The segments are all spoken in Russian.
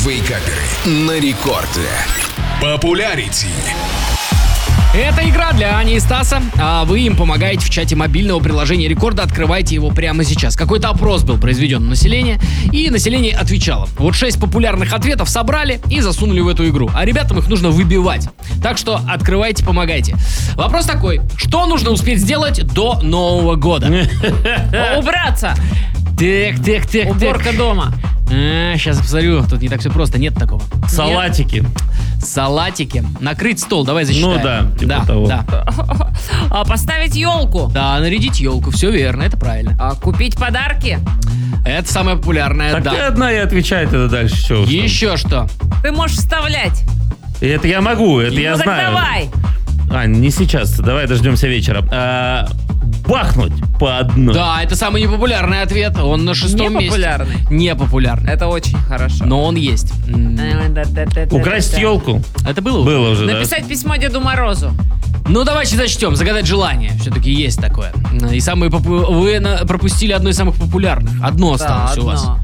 Вейкаперы на рекорде. Популярити. Это игра для Ани и Стаса, а вы им помогаете в чате мобильного приложения Рекорда. Открывайте его прямо сейчас. Какой-то опрос был произведен на население, и население отвечало. Вот 6 популярных ответов собрали и засунули в эту игру. А ребятам их нужно выбивать. Так что открывайте, помогайте. Вопрос такой: что нужно успеть сделать до Нового года? Убраться. Так. Уборка дома. Сейчас посмотрю, тут не так все просто, нет такого. Салатики. Салатики. Накрыть стол, давай засчитаем. Ну да, типа того. Да. Поставить елку. Да, нарядить елку, все верно, это правильно. Купить подарки. Это самое популярное, Так да. ты одна и отвечай тогда дальше. Что? Еще что? Ты можешь вставлять. Это я могу, это я Ну так знаю. давай. Ань, не сейчас, давай дождемся вечера. Бахнуть по одной. Да, это самый непопулярный ответ, он на 6-м месте. Непопулярный. Непопулярный. Это очень хорошо. Но он есть. Украсть елку. Это было? Было уже, да. Написать письмо Деду Морозу. Ну, давайте зачтем. Загадать желание. Все-таки есть такое. И самые вы пропустили одно из самых популярных. Одно осталось у вас.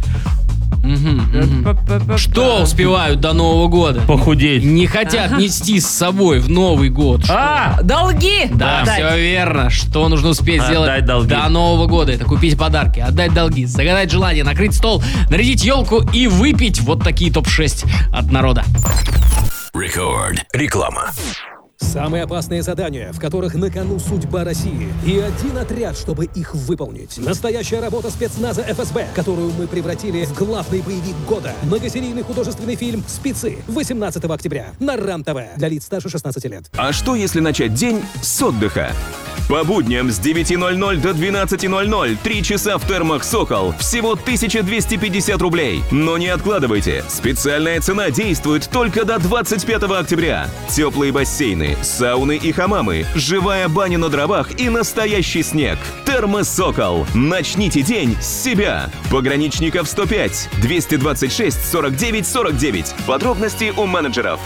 Что успевают до Нового года? Похудеть. Не хотят нести с собой в Новый год. Что? Долги. Да, Отдать. все верно. Что нужно успеть Отдать сделать долги. до Нового года? Это купить подарки, отдать долги, загадать желание, накрыть стол, нарядить елку и выпить вот такие топ-6 от народа. Рекорд. Реклама. Самые опасные задания, в которых на кону судьба России. И один отряд, чтобы их выполнить. Настоящая работа спецназа ФСБ, которую мы превратили в главный боевик года. Многосерийный художественный фильм «Спецы» 18 октября на РАН-ТВ для лиц старше 16 лет. А что, если начать день с отдыха? По будням с 9:00 до 12:00 3 часа в термах «Сокол». Всего 1250 рублей. Но не откладывайте. Специальная цена действует только до 25 октября. Теплые бассейны, сауны и хамамы, живая баня на дровах и настоящий снег. Термы «Сокол». Начните день с себя. Пограничников 105 226 49 49. Подробности у менеджеров.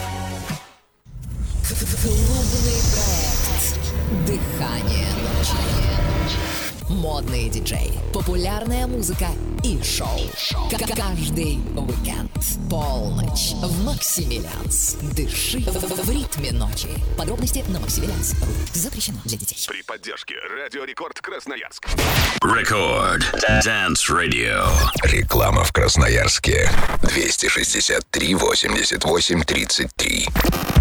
Клубный проект «Дыхание ночи». Модные диджеи, популярная музыка и шоу. Каждый уикенд. Полночь в Максимилианс. Дыши в ритме ночи. Подробности на Максимилианс.ру. Запрещено для детей. При поддержке Радио Рекорд Красноярск. Рекорд. Dance Radio. Реклама в Красноярске. 263 88 33.